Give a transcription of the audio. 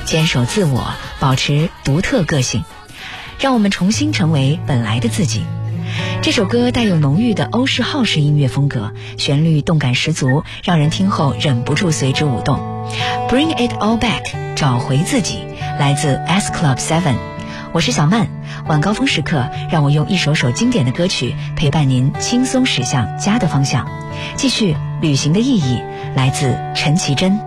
坚守自我，保持独特个性，让我们重新成为本来的自己。这首歌带有浓郁的欧式浩式音乐风格，旋律动感十足，让人听后忍不住随之舞动。Bring it all back， 找回自己，来自 S Club 7。我是小曼，晚高峰时刻，让我用一首首经典的歌曲陪伴您轻松驶向家的方向。继续旅行的意义，来自陈绮贞。